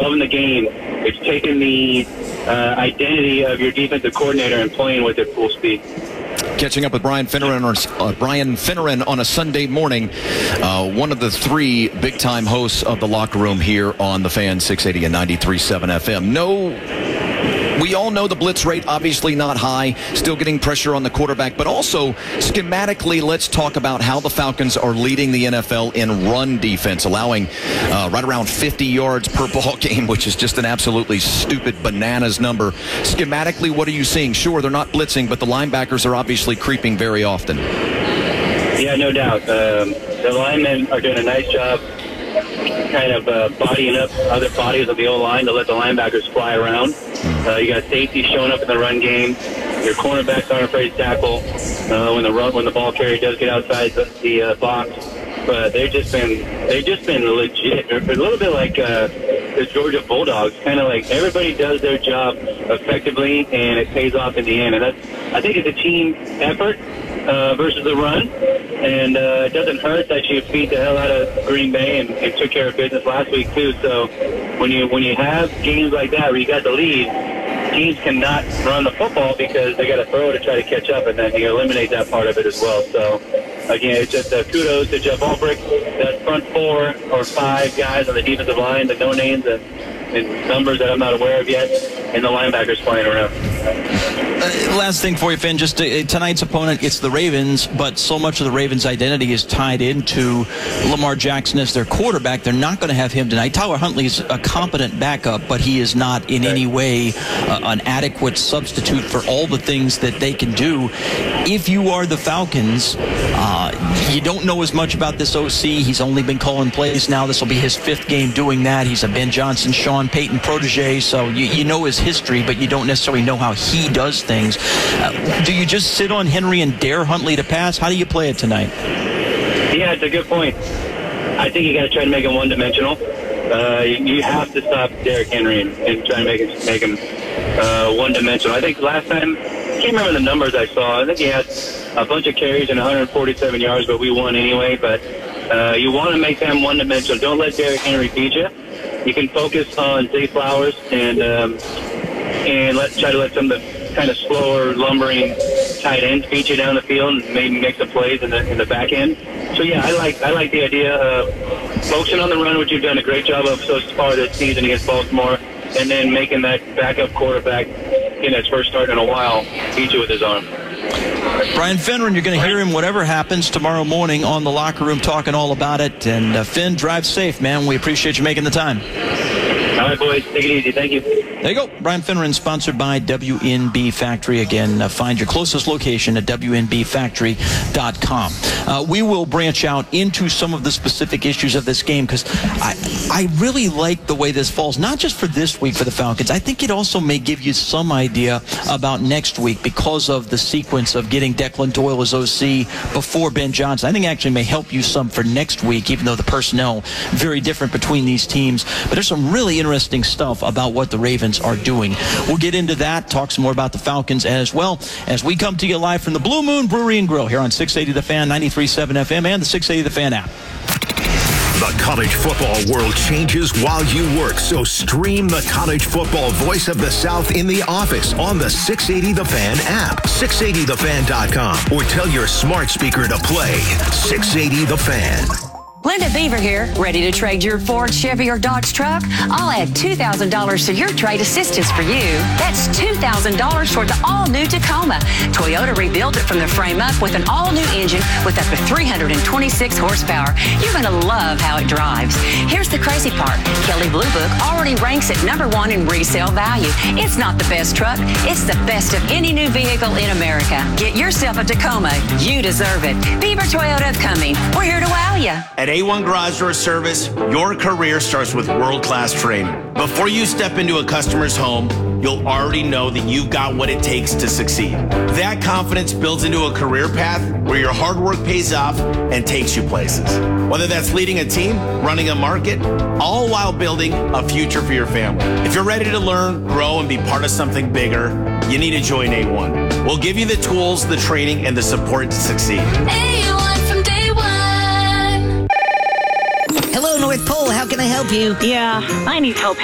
loving the game. It's taking the identity of your defensive coordinator and playing with it full speed. Catching up with Brian Finneran on a Sunday morning, one of the three big-time hosts of the Locker Room here on the Fan 680 and 93.7 FM. We all know the blitz rate, obviously not high, still getting pressure on the quarterback, but also schematically, let's talk about how the Falcons are leading the NFL in run defense, allowing right around 50 yards per ball game, which is just an absolutely stupid bananas number. Schematically, what are you seeing? Sure, they're not blitzing, but the linebackers are obviously creeping very often. Yeah, no doubt. The linemen are doing a nice job kind of bodying up other bodies of the O-line to let the linebackers fly around. You got safety showing up in the run game. Your cornerbacks aren't afraid to tackle when the ball carrier does get outside the box. But they've just been legit. They're a little bit like the Georgia Bulldogs, kind of like everybody does their job effectively, and it pays off in the end. And I think it's a team effort versus the run. And it doesn't hurt that you beat the hell out of Green Bay and took care of business last week too. So when you have games like that where you got the lead, teams cannot run the football because they got to throw to try to catch up, and then you eliminate that part of it as well. So again, it's just kudos to Jeff Ulbrich, that front 4 or 5 guys on the defensive line, the no names and numbers that I'm not aware of yet, and the linebackers playing around. Last thing for you, Finn, just tonight's opponent, it's the Ravens, but so much of the Ravens' identity is tied into Lamar Jackson as their quarterback. They're not going to have him tonight. Tyler Huntley is a competent backup, but he is not in any way an adequate substitute for all the things that they can do. If you are the Falcons, you don't know as much about this OC. He's only been calling plays now. This will be his 5th game doing that. He's a Ben Johnson, Sean Payton protege, so you know his history, but you don't necessarily know how he does things. Do you just sit on Henry and dare Huntley to pass? How do you play it tonight? Yeah, it's a good point. I think you got to try to make him one-dimensional. You have to stop Derrick Henry and try to make him one-dimensional. I think last time, I can't remember the numbers I saw. I think he had a bunch of carries and 147 yards, but we won anyway. But you want to make them one-dimensional. Don't let Derrick Henry beat you. You can focus on Zay Flowers and try to let some of the kind of slower, lumbering tight ends beat you down the field and maybe make some plays in the back end. So yeah, I like the idea of focusing on the run, which you've done a great job of so far this season against Baltimore, and then making that backup quarterback in his first start in a while beat you with his arm. Brian Finneran, you're going to hear him whatever happens tomorrow morning on the Locker Room talking all about it. And Finn, drive safe, man. We appreciate you making the time. All right, boys. Take it easy. Thank you. There you go. Brian Finneran, sponsored by WNB Factory. Again, find your closest location at WNBFactory.com. We will branch out into some of the specific issues of this game because I really like the way this falls, not just for this week for the Falcons. I think it also may give you some idea about next week because of the sequence of getting Declan Doyle as OC before Ben Johnson. I think it actually may help you some for next week, even though the personnel very different between these teams. But there's some really interesting stuff about what the Ravens are doing. We'll get into that, talk some more about the Falcons as well as we come to you live from the Blue Moon Brewery and Grill here on 680 The Fan, 93.7 FM, and the 680 The Fan app. The college football world changes while you work, so stream the college football voice of the South in the office on the 680 The Fan app, 680thefan.com, or tell your smart speaker to play 680 The Fan. Linda Beaver here, ready to trade your Ford, Chevy, or Dodge truck? I'll add $2,000 to your trade assistance for you. That's $2,000 for the all-new Tacoma. Toyota rebuilt it from the frame up with an all-new engine with up to 326 horsepower. You're going to love how it drives. Here's the crazy part. Kelley Blue Book already ranks it #1 in resale value. It's not the best truck. It's the best of any new vehicle in America. Get yourself a Tacoma. You deserve it. Beaver Toyota of Cumming. We're here to wow you. At A1 Garage Door Service, your career starts with world-class training. Before you step into a customer's home, you'll already know that you've got what it takes to succeed. That confidence builds into a career path where your hard work pays off and takes you places. Whether that's leading a team, running a market, all while building a future for your family. If you're ready to learn, grow, and be part of something bigger, you need to join A1. We'll give you the tools, the training, and the support to succeed. A1 from day one. Hello, North Pole. How can I help you? Yeah, I need help hanging my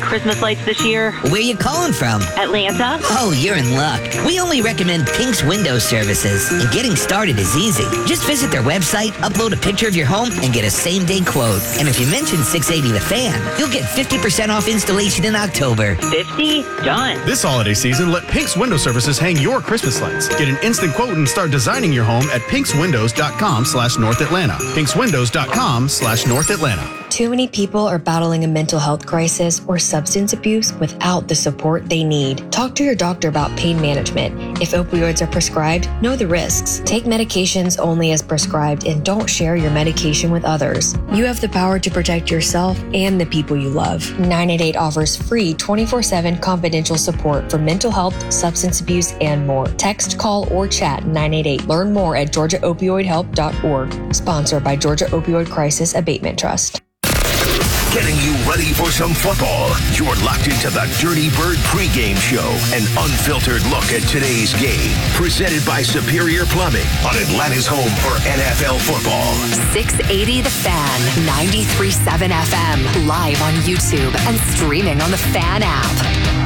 Christmas lights this year. Where you calling from? Atlanta. Oh, you're in luck. We only recommend Pink's Window Services, and getting started is easy. Just visit their website, upload a picture of your home, and get a same-day quote. And if you mention 680 The Fan, you'll get 50% off installation in October. 50? Done. This holiday season, let Pink's Window Services hang your Christmas lights. Get an instant quote and start designing your home at pinkswindows.com/North Atlanta. pinkswindows.com/North Atlanta. Too many people are battling a mental health crisis or substance abuse without the support they need. Talk to your doctor about pain management. If opioids are prescribed, know the risks. Take medications only as prescribed and don't share your medication with others. You have the power to protect yourself and the people you love. 988 offers free 24/7 confidential support for mental health, substance abuse, and more. Text, call, or chat 988. Learn more at GeorgiaOpioidHelp.org. Sponsored by Georgia Opioid Crisis Abatement Trust. Getting you ready for some football. You're locked into the Dirty Bird pregame show, an unfiltered look at today's game. Presented by Superior Plumbing on Atlanta's home for NFL football. 680 The Fan, 93.7 FM, live on YouTube and streaming on the Fan app.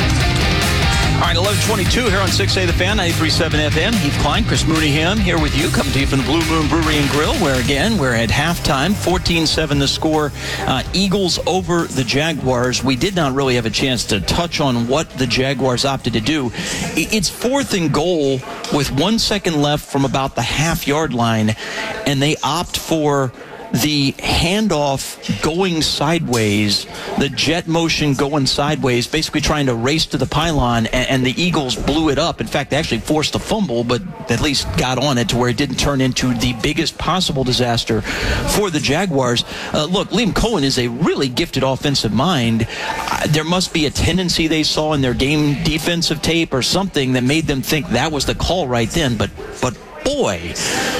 All right, 11:22 here on 6A The Fan, 93.7 FM. Heath Klein, Chris Mooneyham here with you, coming to you from the Blue Moon Brewery and Grill, where, again, we're at halftime, 14-7 the score. Eagles over the Jaguars. We did not really have a chance to touch on what the Jaguars opted to do. It's 4th and goal with 1 second left from about the half-yard line, and they opt for the handoff going sideways, the jet motion going sideways, basically trying to race to the pylon, and the Eagles blew it up. In fact, they actually forced a fumble, but at least got on it to where it didn't turn into the biggest possible disaster for the Jaguars. Look, Liam Cohen is a really gifted offensive mind. There must be a tendency they saw in their game defensive tape or something that made them think that was the call right then, but boy,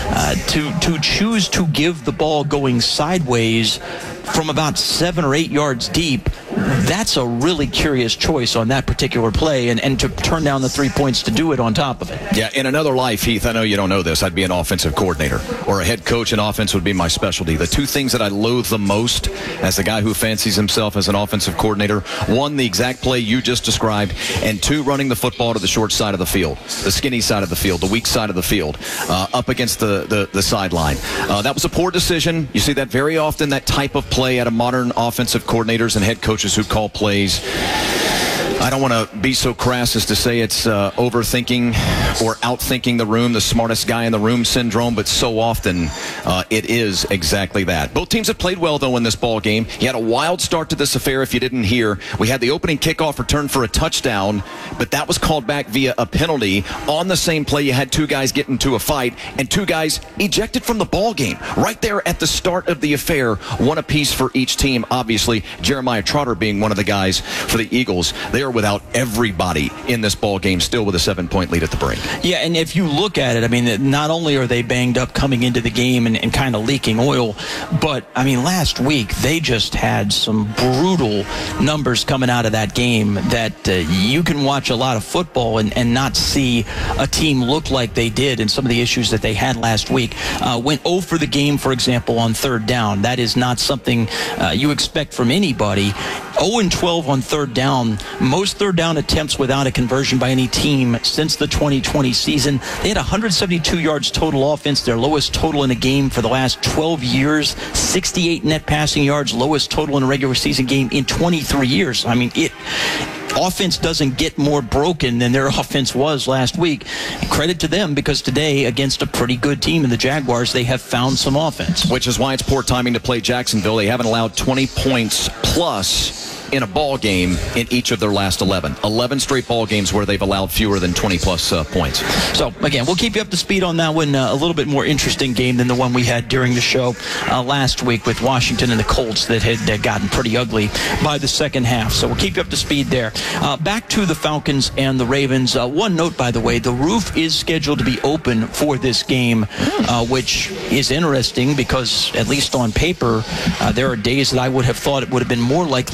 to choose to give the ball going sideways from about 7 or 8 yards deep, that's a really curious choice on that particular play, and to turn down the 3 points to do it on top of it. Yeah, in another life, Heath, I know you don't know this, I'd be an offensive coordinator or a head coach, and offense would be my specialty. The two things that I loathe the most as a guy who fancies himself as an offensive coordinator: one, the exact play you just described, and two, running the football to the short side of the field, the skinny side of the field, the weak side of the field, up against the sideline. That was a poor decision. You see that very often, that type of play out of modern offensive coordinators and head coaches who call plays. I don't want to be so crass as to say it's overthinking or outthinking the room, the smartest guy in the room syndrome, but so often it is exactly that. Both teams have played well, though, in this ball game. You had a wild start to this affair, if you didn't hear. We had the opening kickoff return for a touchdown, but that was called back via a penalty. On the same play, you had two guys get into a fight and two guys ejected from the ball game. Right there at the start of the affair, one apiece for each team. Obviously, Jeremiah Trotter being one of the guys for the Eagles. They are without everybody in this ball game, still with a 7-point lead at the break. Yeah, and if you look at it, I mean, not only are they banged up coming into the game and kind of leaking oil, but, I mean, last week they just had some brutal numbers coming out of that game that you can watch a lot of football and not see a team look like they did, and some of the issues that they had last week. Went 0 for the game, for example, on 3rd down. That is not something you expect from anybody. 0-12 on 3rd down. Most 3rd down attempts without a conversion by any team since the 2020 season. They had 172 yards total offense, their lowest total in a game for the last 12 years. 68 net passing yards, lowest total in a regular season game in 23 years. I mean, offense doesn't get more broken than their offense was last week. Credit to them, because today, against a pretty good team in the Jaguars, they have found some offense. Which is why it's poor timing to play Jacksonville. They haven't allowed 20 points plus in a ball game in each of their last 11. 11 straight ball games where they've allowed fewer than 20-plus points. So, again, we'll keep you up to speed on that one. A little bit more interesting game than the one we had during the show last week with Washington and the Colts that had gotten pretty ugly by the second half. So we'll keep you up to speed there. Back to the Falcons and the Ravens. One note, by the way, the roof is scheduled to be open for this game, which is interesting because, at least on paper, there are days that I would have thought it would have been more likely than to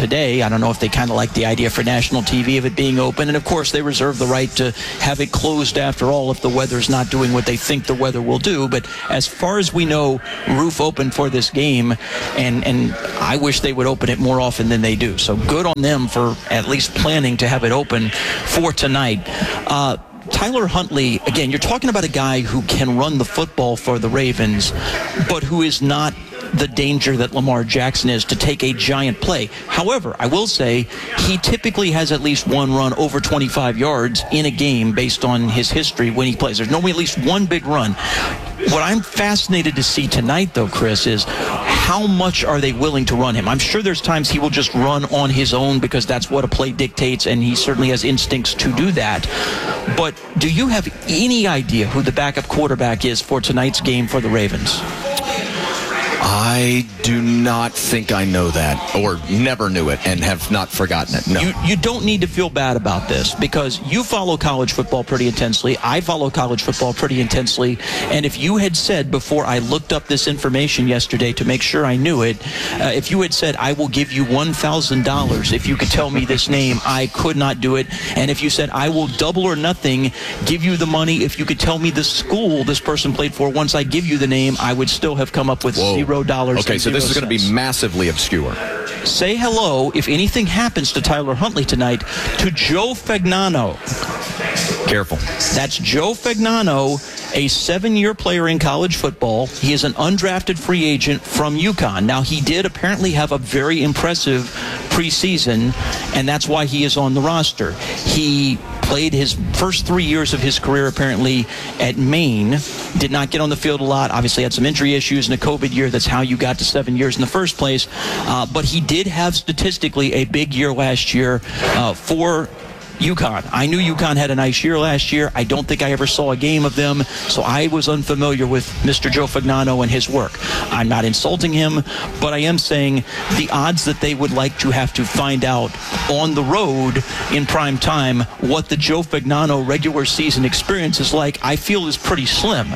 today. I don't know if they kind of like the idea for national TV of it being open. And, of course, they reserve the right to have it closed after all if the weather's not doing what they think the weather will do. But as far as we know, roof open for this game, and I wish they would open it more often than they do. So good on them for at least planning to have it open for tonight. Tyler Huntley, again, you're talking about a guy who can run the football for the Ravens, but who is not the danger that Lamar Jackson is to take a giant play. However, I will say he typically has at least one run over 25 yards in a game based on his history when he plays. There's normally at least one big run. What I'm fascinated to see tonight, though, Chris, is how much are they willing to run him? I'm sure there's times he will just run on his own because that's what a play dictates, and he certainly has instincts to do that. But do you have any idea who the backup quarterback is for tonight's game for the Ravens? I do not think I know that, or never knew it and have not forgotten it. No. You don't need to feel bad about this because you follow college football pretty intensely. I follow college football pretty intensely. And if you had said before I looked up this information yesterday to make sure I knew it, if you had said, I will give you $1,000 if you could tell me this name, I could not do it. And if you said, I will double or nothing give you the money if you could tell me the school this person played for, once I give you the name, I would still have come up with $0. Okay, so this is going to be massively obscure. Say hello, if anything happens to Tyler Huntley tonight, to Joe Fagnano. Careful. That's Joe Fagnano, a 7-year player in college football. He is an undrafted free agent from UConn. Now, he did apparently have a very impressive preseason, and that's why he is on the roster. He played his first 3 years of his career apparently at Maine, did not get on the field a lot, obviously had some injury issues in a COVID year. That's how you got to 7 years in the first place. But he did have statistically a big year last year for UConn. I knew UConn had a nice year last year. I don't think I ever saw a game of them, so I was unfamiliar with Mr. Joe Fagnano and his work. I'm not insulting him, but I am saying the odds that they would like to have to find out on the road in prime time what the Joe Fagnano regular season experience is like, I feel is pretty slim.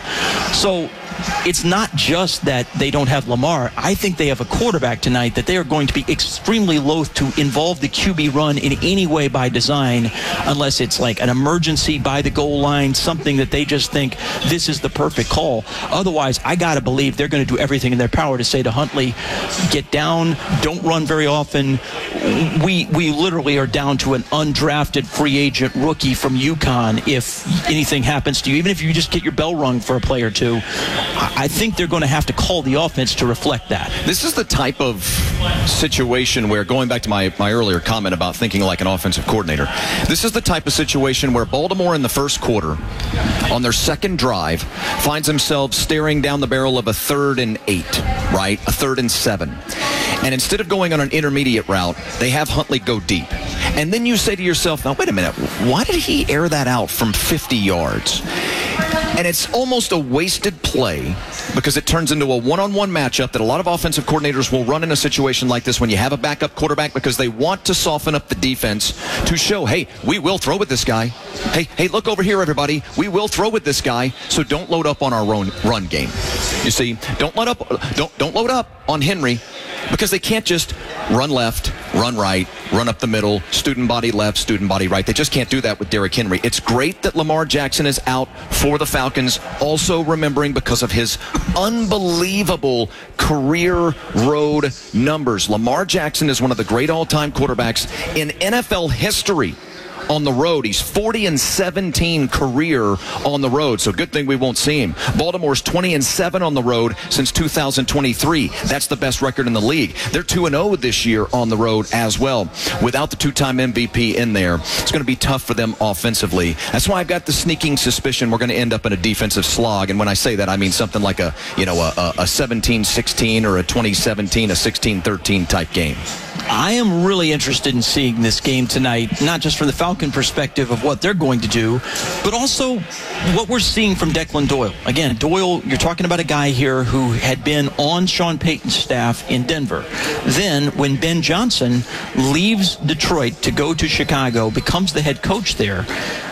So it's not just that they don't have Lamar. I think they have a quarterback tonight that they are going to be extremely loath to involve the QB run in any way by design, unless it's like an emergency by the goal line, something that they just think this is the perfect call. Otherwise, I got to believe they're going to do everything in their power to say to Huntley, get down, don't run very often. We literally are down to an undrafted free agent rookie from UConn if anything happens to you, even if you just get your bell rung for a play or two. I think they're going to have to call the offense to reflect that. This is the type of situation where, going back to my earlier comment about thinking like an offensive coordinator, this is the type of situation where Baltimore in the first quarter, on their second drive, finds themselves staring down the barrel of a 3rd and 8, right? A 3rd and 7. And instead of going on an intermediate route, they have Huntley go deep. And then you say to yourself, now, wait a minute, why did he air that out from 50 yards? And it's almost a wasted play because it turns into a one-on-one matchup that a lot of offensive coordinators will run in a situation like this when you have a backup quarterback, because they want to soften up the defense to show, hey, we will throw with this guy. Hey, look over here, everybody. We will throw with this guy, so don't load up on our run game. You see, don't load up on Henry, because they can't just run left, run right, run up the middle, student body left, student body right. They just can't do that with Derrick Henry. It's great that Lamar Jackson is out for the Falcons, also remembering because of his unbelievable career road numbers. Lamar Jackson is one of the great all-time quarterbacks in NFL history on the road. He's 40-17 career on the road, so good thing we won't see him. Baltimore's 20-7 on the road since 2023. That's the best record in the league. They're 2-0 this year on the road as well. Without the two-time MVP in there, it's going to be tough for them offensively. That's why I've got the sneaking suspicion we're going to end up in a defensive slog. And when I say that, I mean something like a 17-16 or a 20-17, a 16-13 type game. I am really interested in seeing this game tonight, not just from the Falcon perspective of what they're going to do, but also what we're seeing from Declan Doyle. Again, Doyle, you're talking about a guy here who had been on Sean Payton's staff in Denver. Then, when Ben Johnson leaves Detroit to go to Chicago, becomes the head coach there,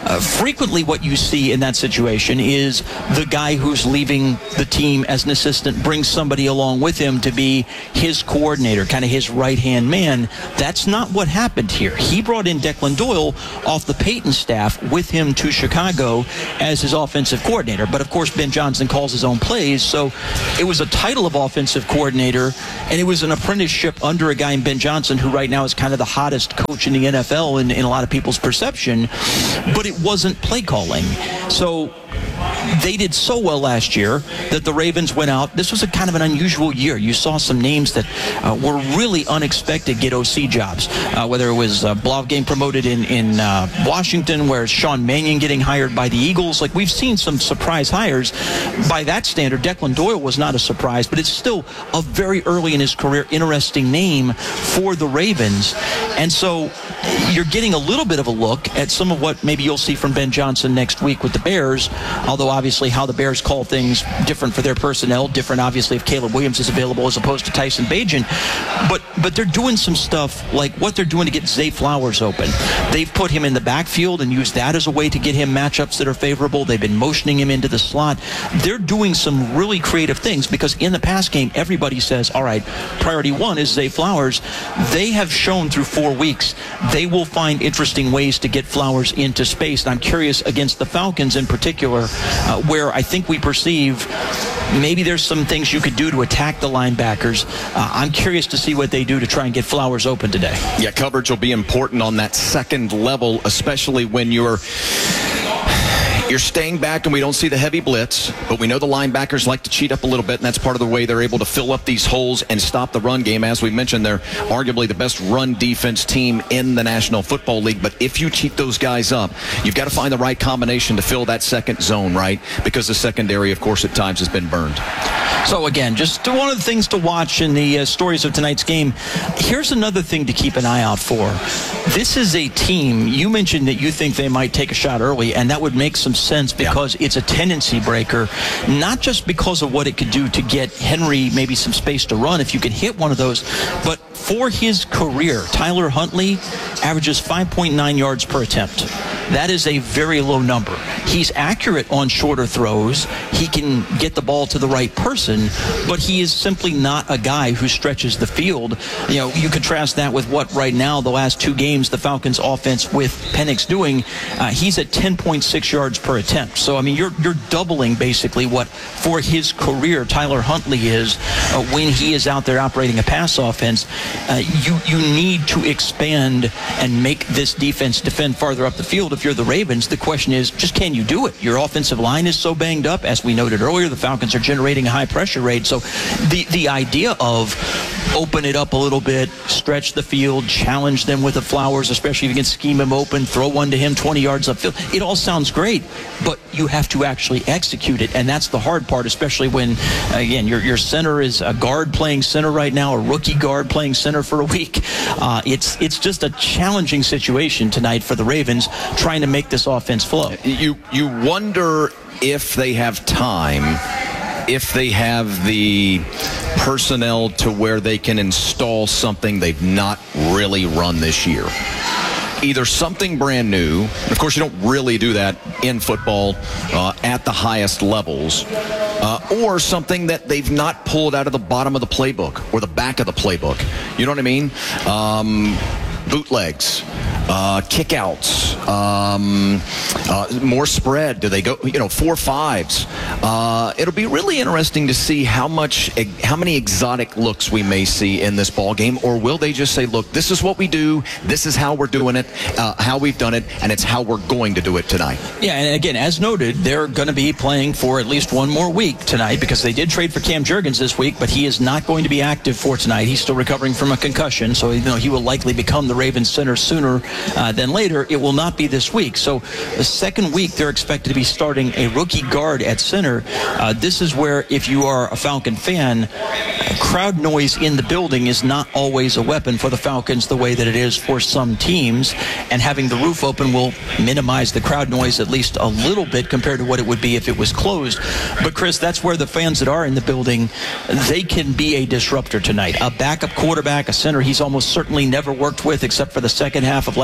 frequently what you see in that situation is the guy who's leaving the team as an assistant brings somebody along with him to be his coordinator, kind of his right-hand man. That's not what happened here. He brought in Declan Doyle off the Peyton staff with him to Chicago as his offensive coordinator. But, of course, Ben Johnson calls his own plays, so it was a title of offensive coordinator, and it was an apprenticeship under a guy in Ben Johnson who right now is kind of the hottest coach in the NFL in a lot of people's perception, but it wasn't play calling. So they did so well last year that the Ravens went out. This was a kind of an unusual year. You saw some names that were really unexpected get OC jobs, whether it was Blau getting promoted in Washington, where Sean Mannion getting hired by the Eagles. Like, we've seen some surprise hires. By that standard, Declan Doyle was not a surprise, but it's still a very early in his career interesting name for the Ravens. And so you're getting a little bit of a look at some of what maybe you'll see from Ben Johnson next week with the Bears, although obviously how the Bears call things different for their personnel, different obviously if Caleb Williams is available as opposed to Tyson Bagent. But they're doing some stuff like what they're doing to get Zay Flowers open. They've put him in the backfield and used that as a way to get him matchups that are favorable. They've been motioning him into the slot. They're doing some really creative things because in the pass game, everybody says, all right, priority one is Zay Flowers. They have shown through 4 weeks they will find interesting ways to get Flowers into space. And I'm curious against the Falcons in particular, where I think we perceive maybe there's some things you could do to attack the linebackers. I'm curious to see what they do to try and get Flowers open today. Yeah, coverage will be important on that second level, especially when you're staying back and we don't see the heavy blitz, but we know the linebackers like to cheat up a little bit, and that's part of the way they're able to fill up these holes and stop the run game. As we mentioned, they're arguably the best run defense team in the National Football League, but if you cheat those guys up, you've got to find the right combination to fill that second zone, right? Because the secondary, of course, at times has been burned. So again, just one of the things to watch in the stories of tonight's game. Here's another thing to keep an eye out for. This is a team, you mentioned that you think they might take a shot early, and that would make some sense because it's a tendency breaker, not just because of what it could do to get Henry maybe some space to run if you could hit one of those, but for his career, Tyler Huntley averages 5.9 yards per attempt. That is a very low number. He's accurate on shorter throws. He can get the ball to the right person, but he is simply not a guy who stretches the field. You know, you contrast that with what right now, the last 2 games, the Falcons offense with Penix doing. He's at 10.6 yards per attempt. So, I mean, you're doubling basically what for his career Tyler Huntley is when he is out there operating a pass offense. You need to expand and make this defense defend farther up the field. If you're the Ravens, the question is just can you do it? Your offensive line is so banged up. As we noted earlier, the Falcons are generating a high pressure rate. So the idea of open it up a little bit, stretch the field, challenge them with the Flowers, especially if you can scheme him open, throw one to him 20 yards upfield. It all sounds great, but you have to actually execute it, and that's the hard part, especially when, again, your center is a guard playing center right now, a rookie guard playing center for a week. It's just a challenging situation tonight for the Ravens trying to make this offense flow. You wonder if they have time, if they have the personnel to where they can install something they've not really run this year. Either something brand new, of course you don't really do that in football at the highest levels, or something that they've not pulled out of the bottom of the playbook or the back of the playbook. You know what I mean? Bootlegs, kickouts, more spread. Do they go, 4-5s? It'll be really interesting to see how many exotic looks we may see in this ball game, or will they just say, look, this is what we do, this is how we're doing it, how we've done it, and it's how we're going to do it tonight. Yeah, and again, as noted, they're going to be playing for at least one more week tonight because they did trade for Cam Jurgens this week, but he is not going to be active for tonight. He's still recovering from a concussion, so he will likely become the Ravens center sooner than later. It will not be this week. So the second week, they're expected to be starting a rookie guard at center. This is where, if you are a Falcon fan, crowd noise in the building is not always a weapon for the Falcons the way that it is for some teams, and having the roof open will minimize the crowd noise at least a little bit compared to what it would be if it was closed. But Chris, that's where the fans that are in the building, they can be a disruptor tonight. A backup quarterback, a center he's almost certainly never worked with except for the second half of last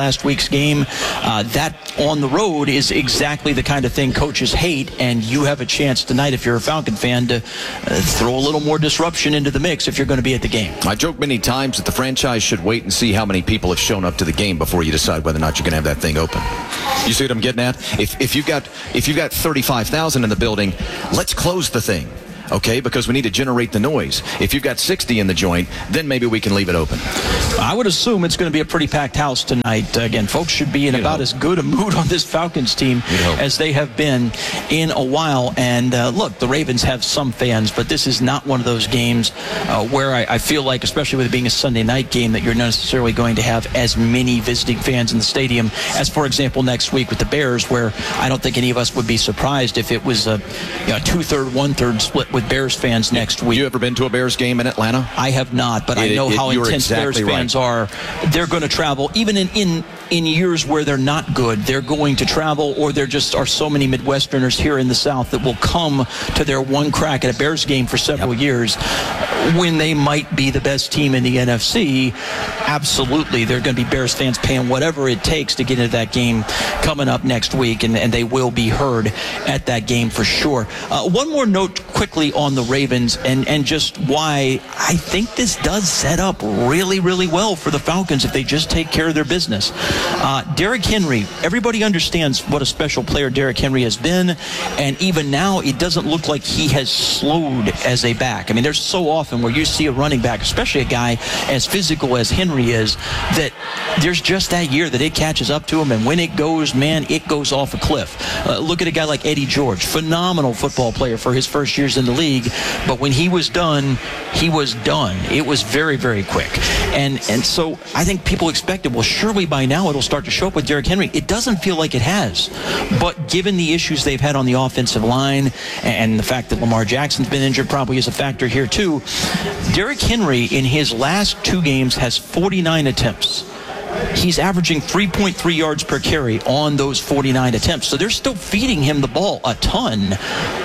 last week's game. That on the road is exactly the kind of thing coaches hate, and you have a chance tonight, if you're a Falcon fan, to throw a little more disruption into the mix if you're going to be at the game. I joke many times that the franchise should wait and see how many people have shown up to the game before you decide whether or not you're going to have that thing open. You see what I'm getting at? If you've got 35,000 in the building, let's close the thing. Okay, because we need to generate the noise. If you've got 60 in the joint, then maybe we can leave it open. I would assume it's going to be a pretty packed house tonight. Again, folks should be in about as good a mood on this Falcons team as they have been in a while. And look, the Ravens have some fans, but this is not one of those games where I feel like, especially with it being a Sunday night game, that you're not necessarily going to have as many visiting fans in the stadium as, for example, next week with the Bears, where I don't think any of us would be surprised if it was a 2/3, 1/3 split with Bears fans next week. You ever been to a Bears game in Atlanta? I have not, but I know how intense Bears fans are. They're going to travel, even in years where they're not good. They're going to travel, or there just are so many Midwesterners here in the South that will come to their one crack at a Bears game for several years when they might be the best team in the NFC. Absolutely, there are going to be Bears fans paying whatever it takes to get into that game coming up next week, and they will be heard at that game for sure. One more note quickly on the Ravens and just why I think this does set up really, really well for the Falcons if they just take care of their business. Derrick Henry, everybody understands what a special player Derrick Henry has been, and even now it doesn't look like he has slowed as a back. I mean, there's so often where you see a running back, especially a guy as physical as Henry is, that there's just that year that it catches up to him, and when it goes, man, it goes off a cliff. Look at a guy like Eddie George, phenomenal football player for his first years in the league, but when he was done, he was done. It was very, very quick. And so I think people expected, well, surely by now it'll start to show up with Derrick Henry. It doesn't feel like it has. But given the issues they've had on the offensive line and the fact that Lamar Jackson's been injured probably is a factor here too, Derrick Henry in his last 2 games has 49 attempts. He's averaging 3.3 yards per carry on those 49 attempts. So they're still feeding him the ball a ton.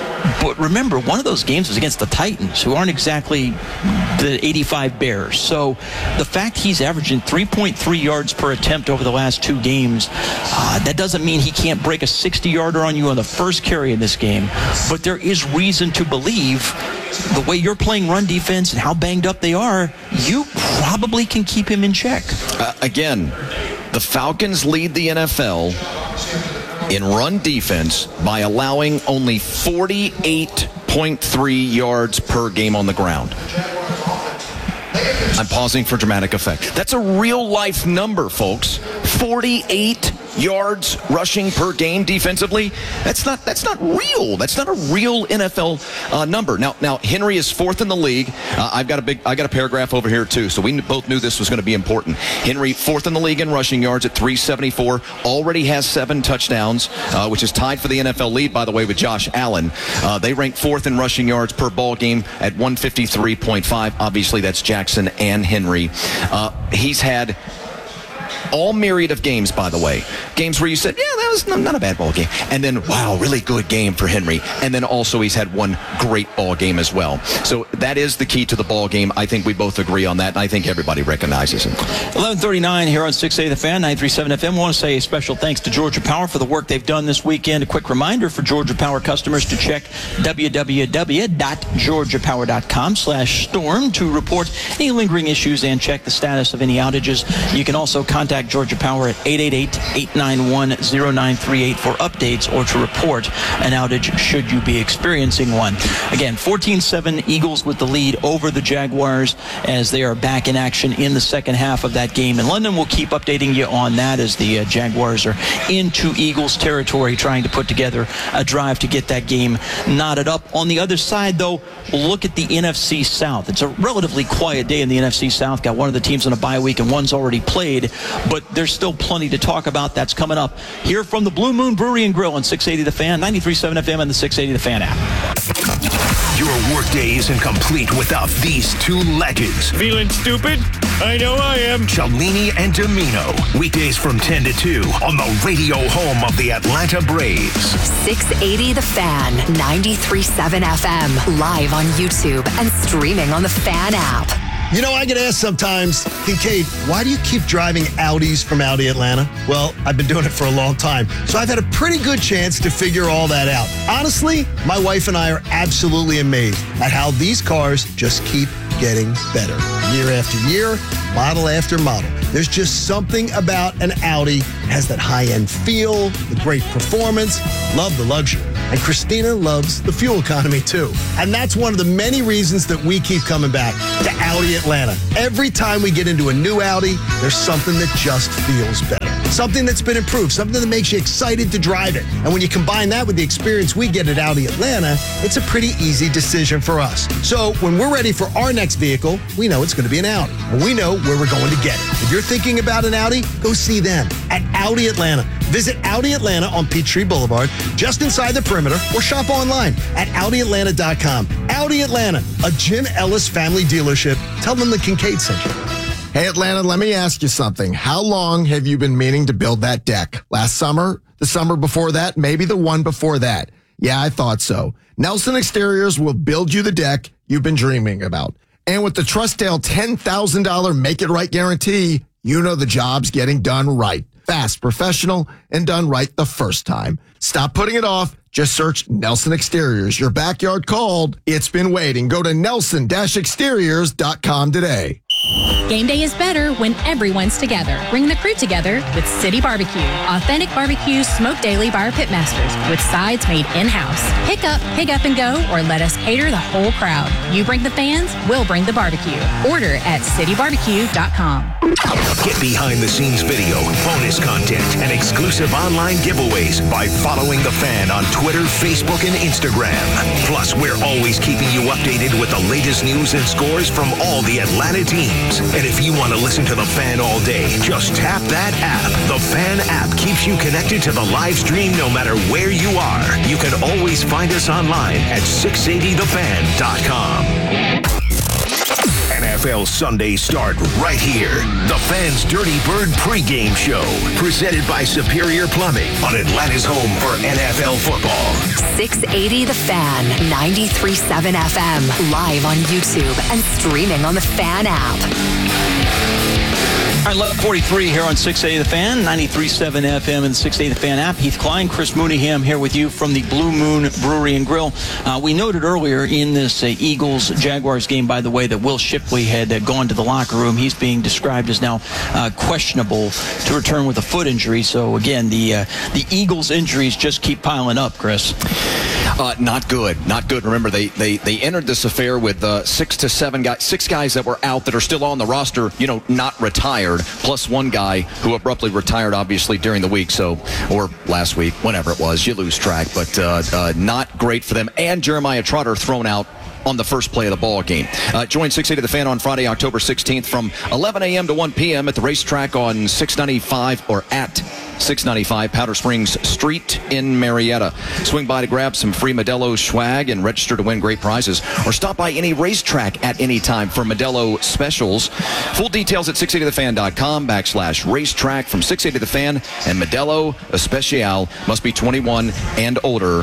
But remember, one of those games was against the Titans, who aren't exactly the 85 Bears. So the fact he's averaging 3.3 yards per attempt over the last 2 games, that doesn't mean he can't break a 60-yarder on you on the first carry in this game. But there is reason to believe the way you're playing run defense and how banged up they are, you probably can keep him in check. Again, the Falcons lead the NFL in run defense by allowing only 48.3 yards per game on the ground. I'm pausing for dramatic effect. That's a real-life number, folks. 48 yards rushing per game defensively. That's not real. That's not a real NFL number. Now Henry is 4th in the league. I got a paragraph over here too. So we both knew this was going to be important. Henry 4th in the league in rushing yards at 374. Already has 7 touchdowns, which is tied for the NFL lead, by the way, with Josh Allen. They rank 4th in rushing yards per ball game at 153.5. Obviously, that's Jackson and Henry. He's had all myriad of games, by the way. Games where you said, yeah, that was not a bad ball game. And then, wow, really good game for Henry. And then also he's had one great ball game as well. So that is the key to the ball game. I think we both agree on that, and I think everybody recognizes it. 11:39 here on 680 The Fan, 93.7 FM. I want to say a special thanks to Georgia Power for the work they've done this weekend. A quick reminder for Georgia Power customers to check www.georgiapower.com/storm to report any lingering issues and check the status of any outages. You can also contact Georgia Power at 888-891-0938 for updates or to report an outage should you be experiencing one. Again, 14-7 Eagles with the lead over the Jaguars as they are back in action in the second half of that game in London. We'll keep updating you on that as the Jaguars are into Eagles territory trying to put together a drive to get that game knotted up. On the other side, though, look at the NFC South. It's a relatively quiet day in the NFC South. Got one of the teams on a bye week and one's already played, but there's still plenty to talk about. That's coming up here from the Blue Moon Brewery and Grill on 680 The Fan, 93.7 FM, and the 680 The Fan app. Your workday isn't complete without these 2 legends. Feeling stupid? I know I am. Cellini and Domino. Weekdays from 10 to 2 on the radio home of the Atlanta Braves. 680 The Fan, 93.7 FM. Live on YouTube and streaming on the Fan app. You know, I get asked sometimes, Kincaid, why do you keep driving Audis from Audi Atlanta? Well, I've been doing it for a long time, so I've had a pretty good chance to figure all that out. Honestly, my wife and I are absolutely amazed at how these cars just keep getting better. Year after year, model after model. There's just something about an Audi. It has that high-end feel, the great performance, love the luxury. And Christina loves the fuel economy, too. And that's one of the many reasons that we keep coming back to Audi Atlanta. Every time we get into a new Audi, there's something that just feels better. Something that's been improved, something that makes you excited to drive it. And when you combine that with the experience we get at Audi Atlanta, it's a pretty easy decision for us. So when we're ready for our next vehicle, we know it's going to be an Audi. And we know where we're going to get it. If you're thinking about an Audi, go see them at Audi Atlanta. Visit Audi Atlanta on Peachtree Boulevard, just inside the perimeter, or shop online at AudiAtlanta.com. Audi Atlanta, a Jim Ellis family dealership. Tell them the Kincaid sent you. Hey, Atlanta, let me ask you something. How long have you been meaning to build that deck? Last summer? The summer before that? Maybe the one before that? Yeah, I thought so. Nelson Exteriors will build you the deck you've been dreaming about. And with the Trustdale $10,000 Make It Right guarantee, you know the job's getting done right. Fast, professional, and done right the first time. Stop putting it off. Just search Nelson Exteriors. Your backyard called. It's been waiting. Go to nelson-exteriors.com today. Game day is better when everyone's together. Bring the crew together with City Barbecue. Authentic barbecue smoked daily by our pitmasters with sides made in-house. Pick up, and go, or let us cater the whole crowd. You bring the fans, we'll bring the barbecue. Order at citybarbecue.com. Get behind the scenes video, bonus content, and exclusive online giveaways by following The Fan on Twitter, Facebook, and Instagram. Plus, we're always keeping you updated with the latest news and scores from all the Atlanta teams. And if you want to listen to The Fan all day, just tap that app. The Fan app keeps you connected to the live stream no matter where you are. You can always find us online at 680thefan.com. NFL Sundays start right here. The Fan's Dirty Bird pregame show, presented by Superior Plumbing on Atlanta's home for NFL football. 680 The Fan, 93.7 FM, live on YouTube and streaming on the Fan app. All right, 11:43 here on 680 The Fan, 93.7 FM and the 680 The Fan app. Heath Klein, Chris Mooneyham here with you from the Blue Moon Brewery and Grill. We noted earlier in this Eagles-Jaguars game, by the way, that Will Shipley had gone to the locker room. He's being described as now questionable to return with a foot injury. So, again, the Eagles' injuries just keep piling up, Chris. Not good. Remember, they entered this affair with 6 guys that were out that are still on the roster, not retired, plus one guy who abruptly retired, obviously, during the week, or last week, whenever it was. You lose track, but not great for them. And Jeremiah Trotter thrown out on the first play of the ball game. Join 680 The Fan on Friday, October 16th from 11 a.m. to 1 p.m. at the racetrack on 695 or at 695 Powder Springs Street in Marietta. Swing by to grab some free Modelo swag and register to win great prizes. Or stop by any racetrack at any time for Modelo specials. Full details at 680thefan.com/racetrack. From 680 The Fan and Modelo Especial. Must be 21 and older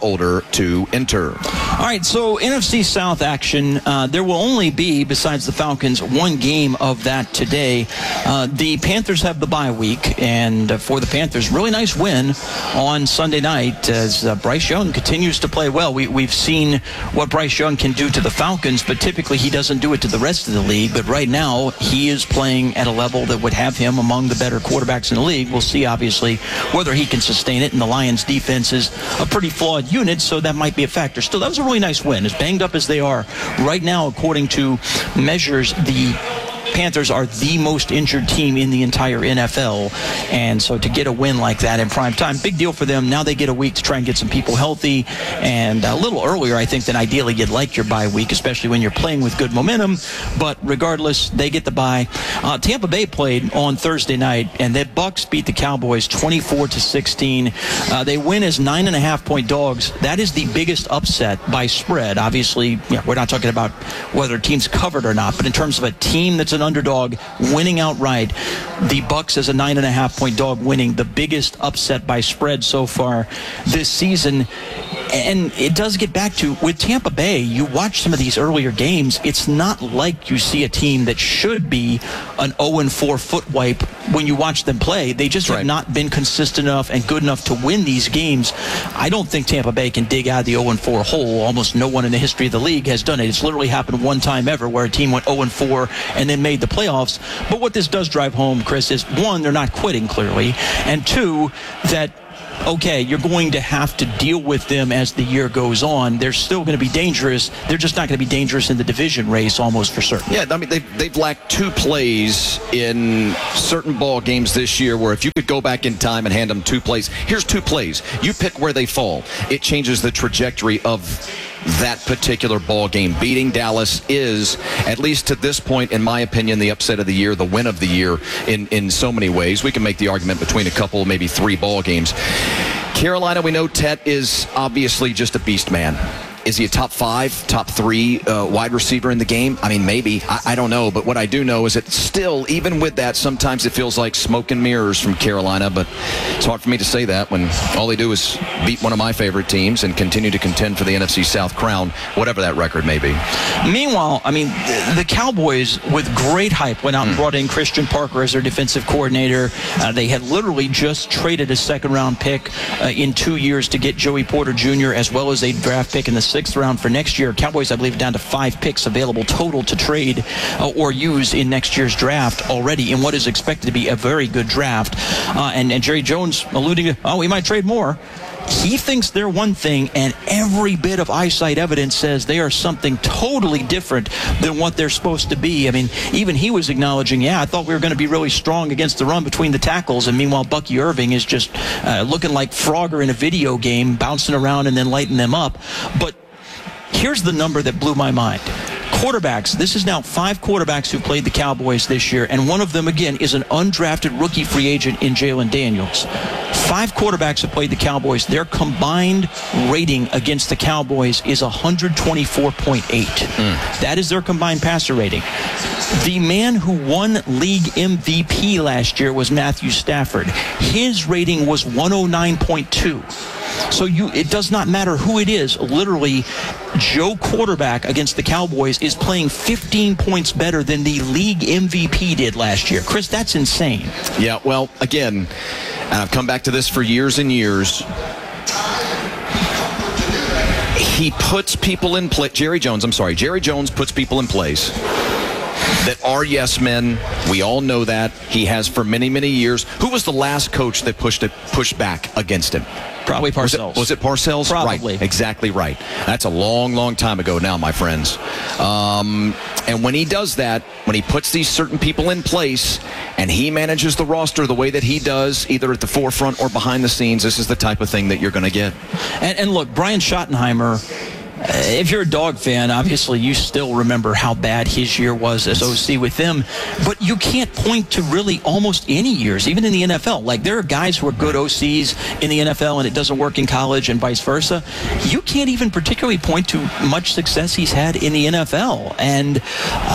to enter. All right, so NFC South action. There will only be, besides the Falcons, one game of that today. The Panthers have the bye week, and for the Panthers, really nice win on Sunday night as Bryce Young continues to play well. We've seen what Bryce Young can do to the Falcons, but typically he doesn't do it to the rest of the league. But right now, he is playing at a level that would have him among the better quarterbacks in the league. We'll see, obviously, whether he can sustain it, and the Lions' defense is a pretty flawed unit, so that might be a factor. Still, that was a really nice win. As banged up as they are right now, according to measures, the Panthers are the most injured team in the entire NFL, and so to get a win like that in prime time, big deal for them. Now they get a week to try and get some people healthy, and a little earlier, I think, than ideally you'd like your bye week, especially when you're playing with good momentum. But regardless, they get the bye. Tampa Bay played on Thursday night, and the Bucs beat the Cowboys 24-16. They win as 9.5-point dogs. That is the biggest upset by spread. Obviously, we're not talking about whether teams covered or not, but in terms of a team that's an underdog winning outright, the Bucs as a 9.5-point dog winning, the biggest upset by spread so far this season. And it does get back to, with Tampa Bay, you watch some of these earlier games, it's not like you see a team that should be an 0-4 foot wipe when you watch them play. They just have not been consistent enough and good enough to win these games. I don't think Tampa Bay can dig out of the 0-4 hole. Almost no one in the history of the league has done it. It's literally happened one time ever where a team went 0-4 and then made the playoffs. But what this does drive home, Chris, is one, they're not quitting clearly, and two, that okay, you're going to have to deal with them as the year goes on. They're still going to be dangerous. They're just not going to be dangerous in the division race almost for certain. Yeah, I mean, they've lacked 2 plays in certain ball games this year where if you could go back in time and hand them 2 plays, here's 2 plays. You pick where they fall. It changes the trajectory of that particular ball game. Beating Dallas is, at least to this point, in my opinion, the upset of the year, the win of the year in so many ways. We can make the argument between a couple, maybe 3 ball games. Carolina, we know Tet is obviously just a beast man. Is he a top 5, top 3 wide receiver in the game? I mean, maybe. I don't know. But what I do know is that still, even with that, sometimes it feels like smoke and mirrors from Carolina. But it's hard for me to say that when all they do is beat one of my favorite teams and continue to contend for the NFC South crown, whatever that record may be. Meanwhile, I mean, the Cowboys, with great hype, went out and brought in Christian Parker as their defensive coordinator. They had literally just traded a second-round pick in 2 years to get Joey Porter Jr. as well as a draft pick in the 6th round for next year. Cowboys, I believe, down to 5 picks available total to trade or use in next year's draft already in what is expected to be a very good draft. And Jerry Jones alluding to, we might trade more. He thinks they're one thing, and every bit of eyesight evidence says they are something totally different than what they're supposed to be. I mean, even he was acknowledging, I thought we were going to be really strong against the run between the tackles, and meanwhile Bucky Irving is just looking like Frogger in a video game, bouncing around and then lighting them up. But here's the number that blew my mind. Quarterbacks, this is now 5 quarterbacks who played the Cowboys this year, and one of them, again, is an undrafted rookie free agent in Jalen Daniels. 5 quarterbacks have played the Cowboys. Their combined rating against the Cowboys is 124.8. That is their combined passer rating. The man who won league MVP last year was Matthew Stafford. His rating was 109.2. So it does not matter who it is. Literally, Joe quarterback against the Cowboys is playing 15 points better than the league MVP did last year. Chris, that's insane. Yeah, well, again, I've come back to this for years and years. He puts people in place. Jerry Jones puts people in place that are yes men. We all know that. He has for many, many years. Who was the last coach that pushed back against him? Probably Parcells. Was it Parcells? Probably. Right. Exactly right. That's a long, long time ago now, my friends. And when he does that, when he puts these certain people in place and he manages the roster the way that he does, either at the forefront or behind the scenes, this is the type of thing that you're going to get. And look, Brian Schottenheimer, if you're a Dog fan, obviously you still remember how bad his year was as OC with them, but you can't point to really almost any years, even in the NFL. Like, there are guys who are good OCs in the NFL and it doesn't work in college and vice versa. You can't even particularly point to much success he's had in the NFL. And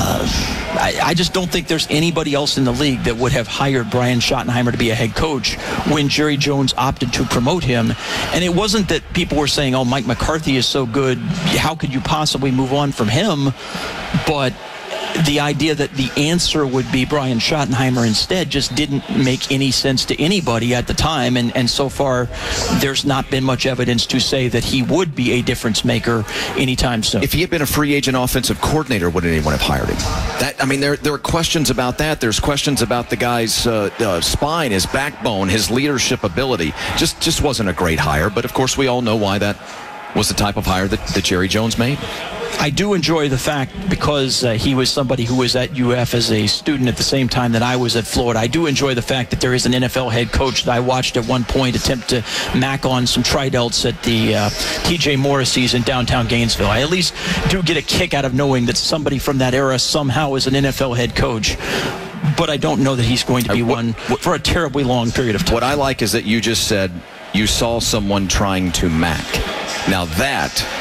I just don't think there's anybody else in the league that would have hired Brian Schottenheimer to be a head coach when Jerry Jones opted to promote him. And it wasn't that people were saying, Mike McCarthy is so good, how could you possibly move on from him? But the idea that the answer would be Brian Schottenheimer instead just didn't make any sense to anybody at the time. And so far, there's not been much evidence to say that he would be a difference maker anytime soon. If he had been a free agent offensive coordinator, would anyone have hired him? There are questions about that. There's questions about the guy's spine, his backbone, his leadership ability. Just wasn't a great hire. But, of course, we all know why that was the type of hire that Jerry Jones made. I do enjoy the fact, because he was somebody who was at UF as a student at the same time that I was at Florida, I do enjoy the fact that there is an NFL head coach that I watched at one point attempt to mac on some tridelts at the TJ Morrissey's in downtown Gainesville. I at least do get a kick out of knowing that somebody from that era somehow is an NFL head coach. But I don't know that he's going to be one for a terribly long period of time. What I like is that you just said you saw someone trying to mac. Now that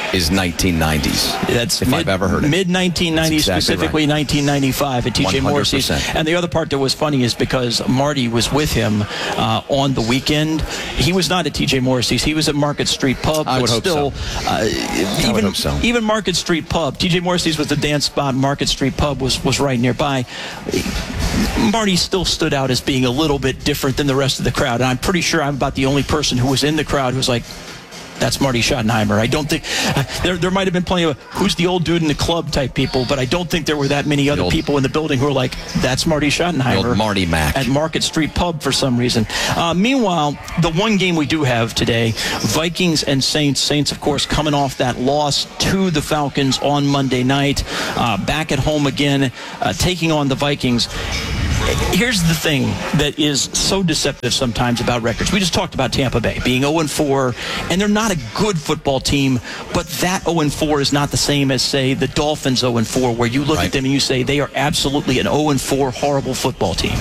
is 1990s. That's if I've ever heard it. Mid-1990s, exactly specifically right. 1995 at TJ Morrissey's. 100%. And the other part that was funny is because Marty was with him on the weekend. He was not at TJ Morrissey's. He was at Market Street Pub. I would but hope still, so. Even Market Street Pub. TJ Morrissey's was the dance spot. Market Street Pub was right nearby. Marty still stood out as being a little bit different than the rest of the crowd. And I'm pretty sure I'm about the only person who was in the crowd who's like, that's Marty Schottenheimer. I don't think there might have been plenty of who's the old dude in the club type people, but I don't think there were that many other people in the building who were like, that's Marty Schottenheimer. The old Marty Mac. At Market Street Pub for some reason. Meanwhile, the one game we do have today, Vikings and Saints. Saints, of course, coming off that loss to the Falcons on Monday night. Back at home again, taking on the Vikings. Here's the thing that is so deceptive sometimes about records. We just talked about Tampa Bay being 0-4, and they're not a good football team, but that 0-4 is not the same as, say, the Dolphins 0-4, where you look at them and you say they are absolutely an 0-4 horrible football team.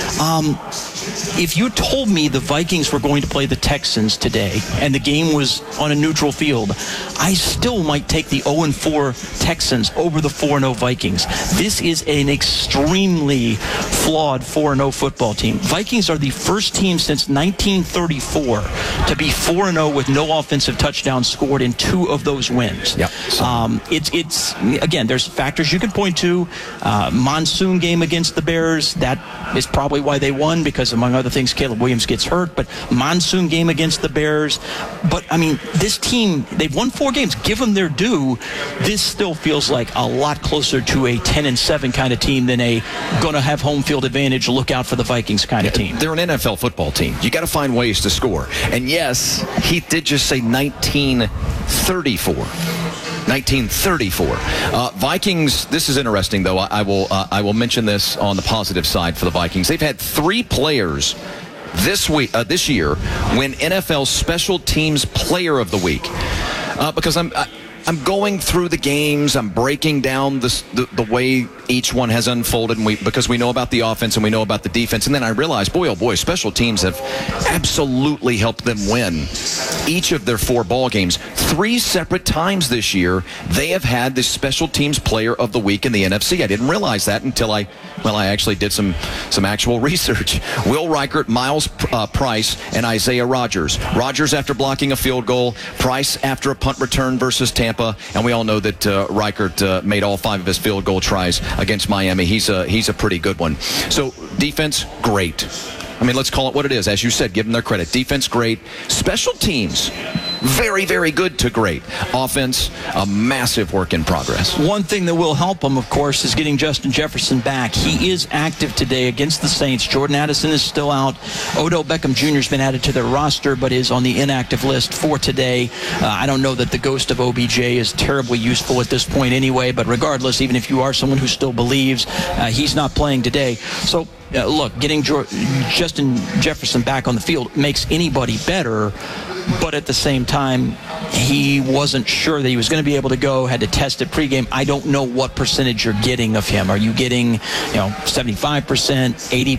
If you told me the Vikings were going to play the Texans today and the game was on a neutral field, I still might take the 0-4 Texans over the 4-0 Vikings. This is an extremely flawed 4-0 football team. Vikings are the first team since 1934 to be 4-0 with no offensive touchdowns scored in 2 of those wins. Yep. It's again, there's factors you can point to. Monsoon game against the Bears, that is probably why they won, because among other things, Caleb Williams gets hurt. But monsoon game against the Bears. But, I mean, this team, they've won 4 games. Give them their due. This still feels like a lot closer to a 10-7 kind of team than a going to have home field advantage, look out for the Vikings kind of team. They're an NFL football team. You got to find ways to score. And yes, he did just say 1934. 1934. Vikings, this is interesting, though. I will mention this on the positive side for the Vikings. They've had 3 players this year win NFL Special Teams Player of the Week. Because I'm going through the games. I'm breaking down the way each one has unfolded, and because we know about the offense and we know about the defense. And then I realized, boy, oh boy, special teams have absolutely helped them win each of their 4 ball games. 3 separate times this year, they have had the Special Teams Player of the Week in the NFC. I didn't realize that until I actually did some actual research. Will Reichert, Miles Price, and Isaiah Rodgers. Rodgers after blocking a field goal, Price after a punt return versus Tampa, and we all know that Reichert made all 5 of his field goal tries against Miami. He's a pretty good one. So defense, great. I mean, let's call it what it is. As you said, give them their credit. Defense, great. Special teams, very, very good to great. Offense, a massive work in progress. One thing that will help them, of course, is getting Justin Jefferson back. He is active today against the Saints. Jordan Addison is still out. Odell Beckham Jr. has been added to their roster, but is on the inactive list for today. I don't know that the ghost of OBJ is terribly useful at this point anyway, but regardless, even if you are someone who still believes, he's not playing today. So, look, getting Justin Jefferson back on the field makes anybody better, but at the same time, he wasn't sure that he was going to be able to go, had to test it pregame. I don't know what percentage you're getting of him. Are you getting 75%, 80%,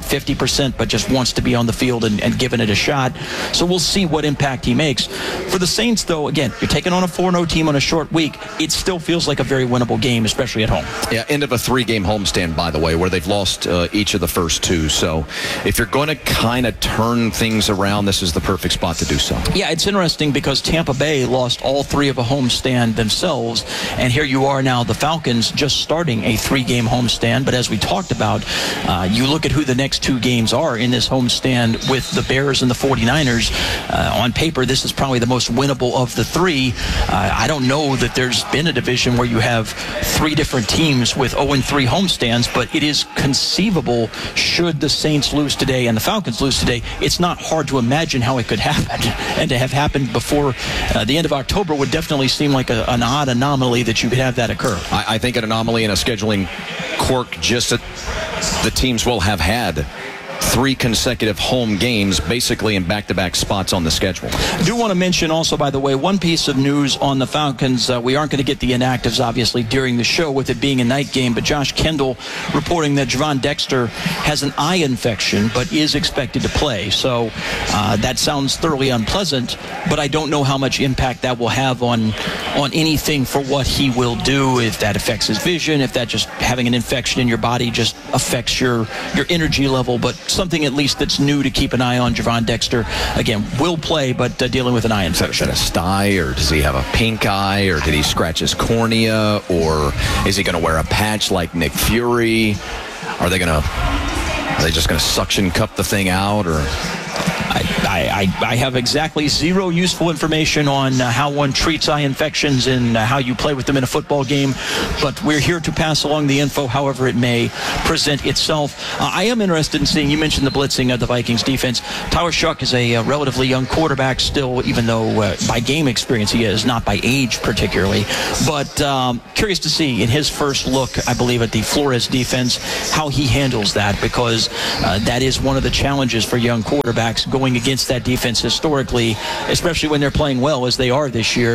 50%, but just wants to be on the field and giving it a shot? So we'll see what impact he makes. For the Saints, though, again, you're taking on a 4-0 team on a short week. It still feels like a very winnable game, especially at home. Yeah, end of a 3-game homestand, by the way, where they've lost each of the first 2. So if you're going to kind of turn things around, this is the perfect spot to do so. Yeah, it's interesting because Tampa Bay lost all 3 of a homestand themselves, and here you are now, the Falcons just starting a 3-game homestand. But as we talked about, you look at who the next 2 games are in this homestand with the Bears and the 49ers. On paper, this is probably the most winnable of the 3. I don't know that there's been a division where you have 3 different teams with 0-3 homestands, but it is conceivable should the Saints lose today and the Falcons lose today. It's not hard to imagine how it could happen. And to have happened before the end of October would definitely seem like an odd anomaly that you could have that occur. I think an anomaly in a scheduling quirk just that the teams will have had 3 consecutive home games, basically in back-to-back spots on the schedule. I do want to mention also, by the way, one piece of news on the Falcons. We aren't going to get the inactives, obviously, during the show with it being a night game, but Josh Kendall reporting that Javon Dexter has an eye infection but is expected to play. So that sounds thoroughly unpleasant, but I don't know how much impact that will have on anything for what he will do, if that affects his vision, if that just having an infection in your body just affects your energy level. But something at least that's new to keep an eye on. Javon Dexter, again, will play, but dealing with an eye infection. Is that a sty, or does he have a pink eye, or did he scratch his cornea, or is he going to wear a patch like Nick Fury? Are they just going to suction cup the thing out, or... I have exactly zero useful information on how one treats eye infections and how you play with them in a football game, but we're here to pass along the info however it may present itself. I am interested in seeing, you mentioned the blitzing of the Vikings defense. Tyler Shuck is a relatively young quarterback still, even though by game experience he is, not by age particularly, but curious to see in his first look, I believe, at the Flores defense, how he handles that, because that is one of the challenges for young quarterbacks going against that defense historically, especially when they're playing well as they are this year.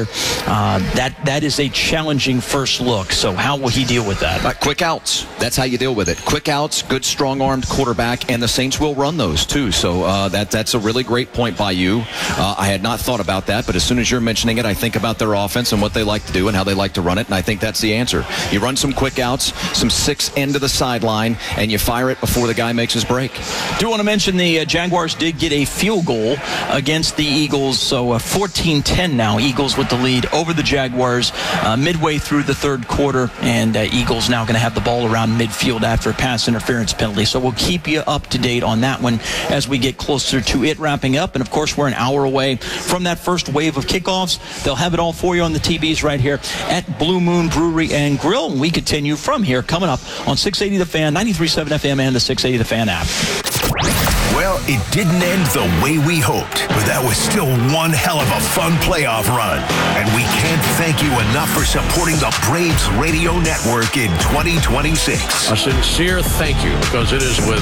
That is a challenging first look. So how will he deal with that? Quick outs. That's how you deal with it. Quick outs, good strong-armed quarterback, and the Saints will run those too. So that's a really great point by you. I had not thought about that, but as soon as you're mentioning it, I think about their offense and what they like to do and how they like to run it, and I think that's the answer. You run some quick outs, some 6 end of the sideline, and you fire it before the guy makes his break. Do want to mention the Jaguars did get a field goal against the Eagles, so 14-10 now. Eagles with the lead over the Jaguars midway through the third quarter, and Eagles now going to have the ball around midfield after a pass interference penalty. So we'll keep you up to date on that one as we get closer to it wrapping up. And of course, we're an hour away from that first wave of kickoffs. They'll have it all for you on the TVs right here at Blue Moon Brewery and Grill. And we continue from here, coming up on 680 The Fan, 93.7 FM, and the 680 The Fan app. Well, it didn't end the way we hoped, but that was still one hell of a fun playoff run. And we can't thank you enough for supporting the Braves Radio Network in 2026. A sincere thank you, because it is with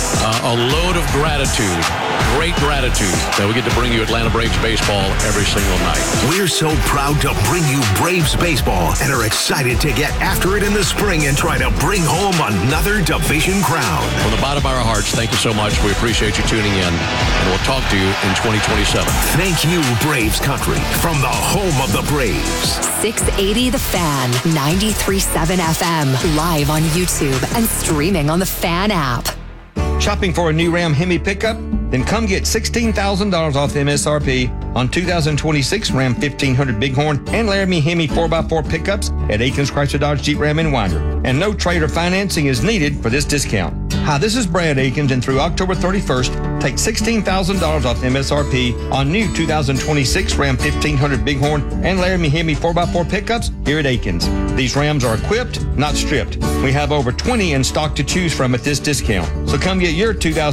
a load of gratitude, great gratitude, that we get to bring you Atlanta Braves baseball every single night. We're so proud to bring you Braves baseball and are excited to get after it in the spring and try to bring home another division crown. From the bottom of our hearts, thank you so much. We appreciate you tuning in, and we'll talk to you in 2027. Thank you, Braves Country, from the home of the Braves. 680 The Fan, 93.7 FM, live on YouTube and streaming on the Fan app. Shopping for a new Ram Hemi pickup? Then come get $16,000 off MSRP on 2026 Ram 1500 Bighorn and Laramie Hemi 4x4 pickups at Aikens Chrysler Dodge Jeep Ram in Winder. And no trade or financing is needed for this discount. Hi, this is Brad Aikens, and through October 31st, take $16,000 off MSRP on new 2026 Ram 1500 Bighorn and Laramie Hemi 4x4 pickups here at Aikens. These Rams are equipped, not stripped. We have over 20 in stock to choose from at this discount. So come get your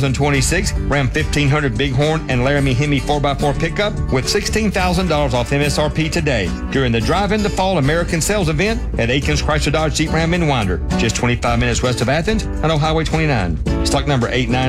2026 Ram 1500 Bighorn and Laramie Hemi 4x4 pickup with $16,000 off MSRP today during the Drive-In the Fall American Sales event at Aikens Chrysler Dodge Jeep Ram in Winder, just 25 minutes west of Athens and on Highway 29. Stock number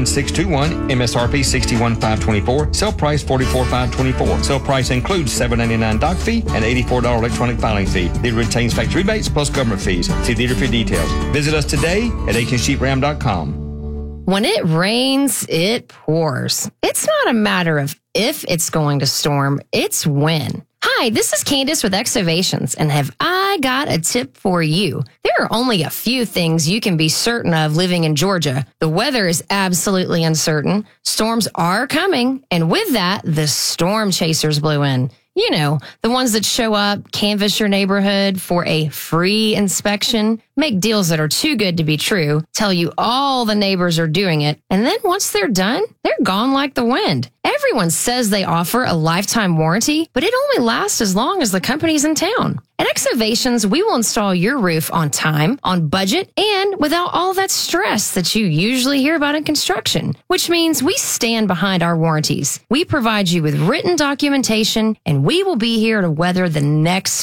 89621, MSRP $61,524, sale price $44,524. Sale price includes $7.99 dock fee and $84 electronic filing fee. It retains factory rebates plus government fees. See dealer for details. Visit us today at AikensJeepRam.com. When it rains, it pours. It's not a matter of if it's going to storm, it's when. Hi, this is Candace with Exovations, and have I got a tip for you? There are only a few things you can be certain of living in Georgia. The weather is absolutely uncertain. Storms are coming, and with that, the storm chasers blew in. You know, the ones that show up, canvass your neighborhood for a free inspection, make deals that are too good to be true, tell you all the neighbors are doing it, and then once they're done, they're gone like the wind. Everyone says they offer a lifetime warranty, but it only lasts as long as the company's in town. At Exovations, we will install your roof on time, on budget, and without all that stress that you usually hear about in construction, which means we stand behind our warranties. We provide you with written documentation, and we will be here to weather the next storm.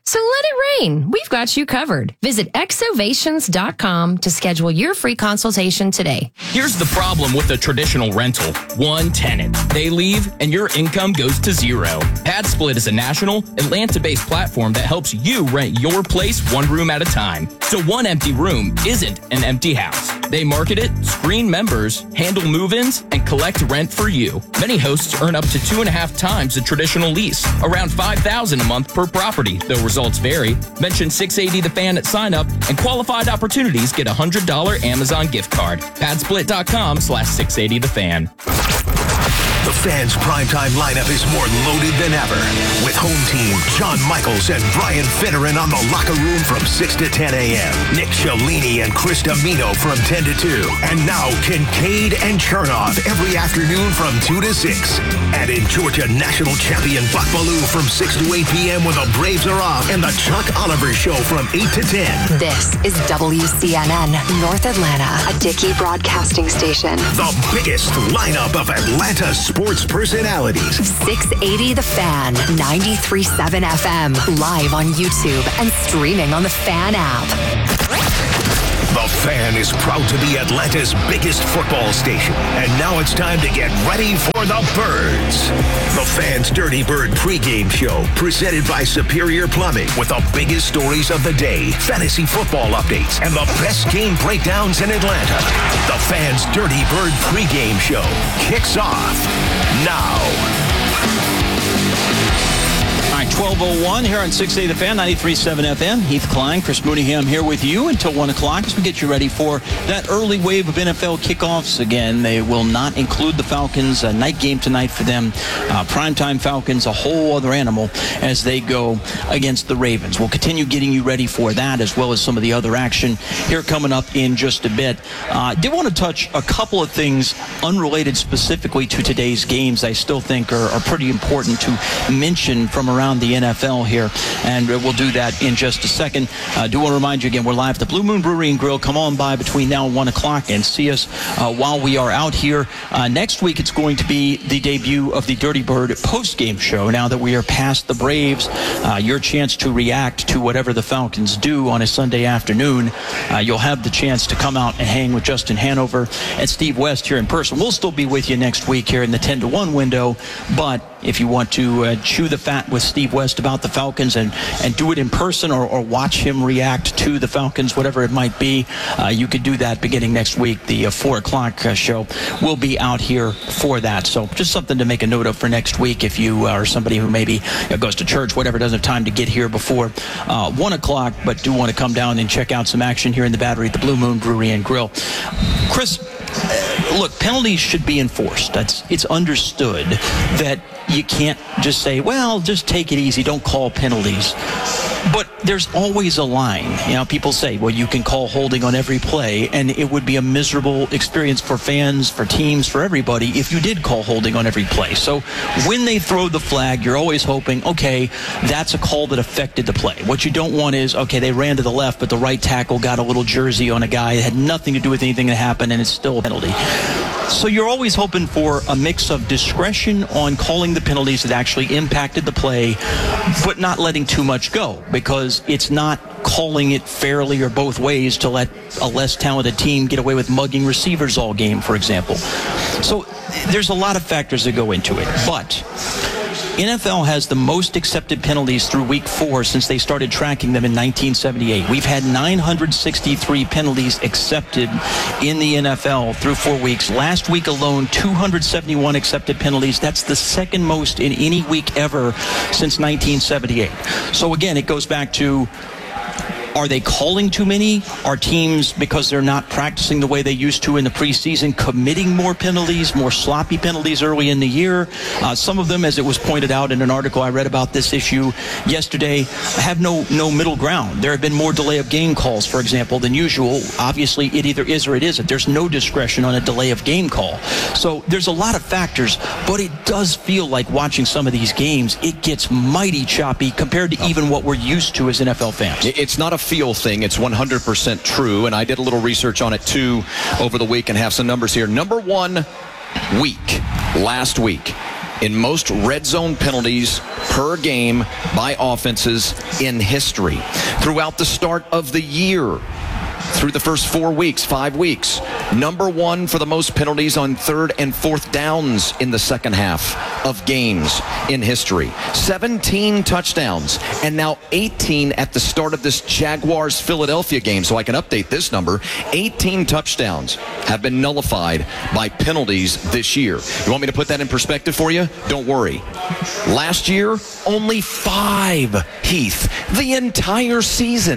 So let it rain. We've got you covered. Visit exovations.com to schedule your free consultation today. Here's the problem with a traditional rental. One tenant. They leave and your income goes to zero. PadSplit is a national, Atlanta-based platform that helps you rent your place one room at a time. So one empty room isn't an empty house. They market it, screen members, handle move-ins, and collect rent for you. Many hosts earn up to 2.5 times a traditional lease, around $5,000 a month per property, though results vary. Mention 680 The Fan at sign up, and qualified opportunities get a $100 Amazon gift card. Padsplit.com/680 The Fan. The Fan's primetime lineup is more loaded than ever. With home team John Michaels and Brian Finneran on the locker room from 6 to 10 a.m. Nick Cellini and Chris Domino from 10 to 2. And now Kincaid and Chernoff every afternoon from 2 to 6. And in Georgia, national champion Buck Bellew from 6 to 8 p.m. when the Braves are off. And the Chuck Oliver Show from 8 to 10. This is WCNN North Atlanta, a Dickey broadcasting station. The biggest lineup of Atlanta sports personalities. 680 The Fan, 93.7 FM, live on YouTube and streaming on the Fan app. The Fan is proud to be Atlanta's biggest football station. And now it's time to get ready for the Birds. The Fan's Dirty Bird pregame show, presented by Superior Plumbing, with the biggest stories of the day, fantasy football updates, and the best game breakdowns in Atlanta. The Fan's Dirty Bird pregame show kicks off now. All right, 12:01 here on 680 The Fan, 93.7 FM. Heath Klein, Chris Mooneyham here with you until 1 o'clock as we get you ready for that early wave of NFL kickoffs. Again, they will not include the Falcons. A night game tonight for them. Primetime Falcons, a whole other animal as they go against the Ravens. We'll continue getting you ready for that as well as some of the other action here coming up in just a bit. Did want to touch a couple of things unrelated specifically to today's games I still think are pretty important to mention from around the NFL here, and we'll do that in just a second. Do want to remind you again, we're live at the Blue Moon Brewery and Grill. Come on by between now and 1 o'clock and see us while we are out here. Next week, it's going to be the debut of the Dirty Bird post-game show. Now that we are past the Braves, your chance to react to whatever the Falcons do on a Sunday afternoon. You'll have the chance to come out and hang with Justin Hanover and Steve West here in person. We'll still be with you next week here in the 10 to 1 window, but if you want to chew the fat with Steve West about the Falcons and do it in person or watch him react to the Falcons, whatever it might be, you could do that beginning next week. The 4 o'clock show will be out here for that. So just something to make a note of for next week if you are somebody who maybe goes to church, whatever, doesn't have time to get here before 1 o'clock, but do want to come down and check out some action here in the Battery at the Blue Moon Brewery and Grill. Chris, look, penalties should be enforced. It's understood that you can't just say, well, just take it easy, don't call penalties. But there's always a line. You know, people say, well, you can call holding on every play, and it would be a miserable experience for fans, for teams, for everybody if you did call holding on every play. So when they throw the flag, you're always hoping, okay, that's a call that affected the play. What you don't want is, okay, they ran to the left, but the right tackle got a little jersey on a guy that had nothing to do with anything that happened, and it's still a penalty. So you're always hoping for a mix of discretion on calling the penalties that actually impacted the play, but not letting too much go, because it's not calling it fairly or both ways to let a less talented team get away with mugging receivers all game, for example. So there's a lot of factors that go into it, but NFL has the most accepted penalties through week 4 since they started tracking them in 1978. We've had 963 penalties accepted in the NFL through 4 weeks. Last week alone, 271 accepted penalties. That's the second most in any week ever since 1978. So again, it goes back to, are they calling too many? Are teams, because they're not practicing the way they used to in the preseason, committing more penalties, more sloppy penalties early in the year? Some of them, as it was pointed out in an article I read about this issue yesterday, have no middle ground. There have been more delay of game calls, for example, than usual. Obviously, it either is or it isn't. There's no discretion on a delay of game call. So there's a lot of factors, but it does feel like watching some of these games, it gets mighty choppy compared to even what we're used to as NFL fans. It's not a feel thing. It's 100% true, and I did a little research on it too over the week and have some numbers here. Number 1 week, last week, in most red zone penalties per game by offenses in history. Throughout the start of the year, through the first 4 weeks, 5 weeks, number one for the most penalties on third and fourth downs in the second half of games in history. 17 touchdowns, and now 18 at the start of this Jaguars-Philadelphia game, so I can update this number. 18 touchdowns have been nullified by penalties this year. You want me to put that in perspective for you? Don't worry. Last year, only 5, Heath. The entire season.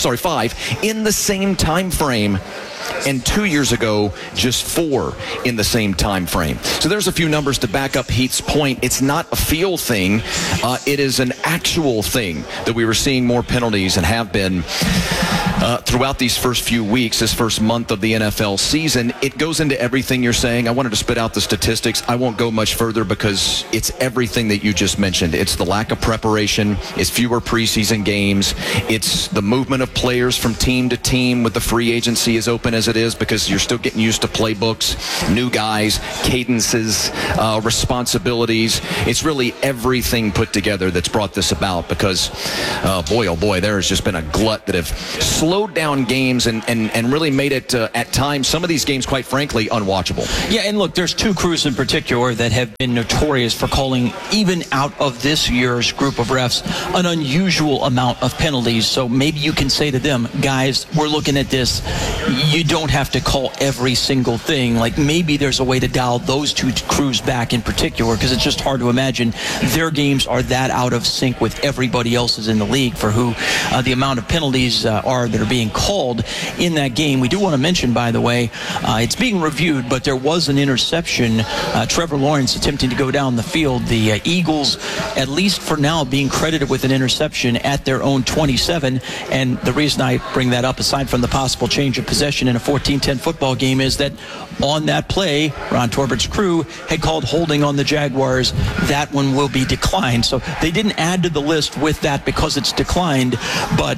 5 in the same time frame. And 2 years ago, just 4 in the same time frame. So there's a few numbers to back up Heath's point. It's not a feel thing. It is an actual thing that we were seeing more penalties and have been throughout these first few weeks, this first month of the NFL season. It goes into everything you're saying. I wanted to spit out the statistics. I won't go much further because it's everything that you just mentioned. It's the lack of preparation. It's fewer preseason games. It's the movement of players from team to team with the free agency as open as it is because you're still getting used to playbooks, new guys, cadences, responsibilities. It's really everything put together that's brought this about because, boy, oh boy, there has just been a glut that have slowed down games and really made it, at times, some of these games, quite frankly, unwatchable. Yeah, and look, there's 2 crews in particular that have been notorious for calling, even out of this year's group of refs, an unusual amount of penalties. So maybe you can say to them, guys, we're looking at this. You don't have to call every single thing. Like maybe there's a way to dial those 2 crews back in particular because it's just hard to imagine their games are that out of sync with everybody else's in the league for who the amount of penalties are that are being called in that game. We do want to mention, by the way, it's being reviewed, but there was an interception. Trevor Lawrence attempting to go down the field. The Eagles, at least for now, being credited with an interception at their own 27. And the reason I bring that up, aside from the possible change of possession in a 14-10 football game, is that on that play, Ron Torbert's crew had called holding on the Jaguars. That one will be declined. So they didn't add to the list with that because it's declined, but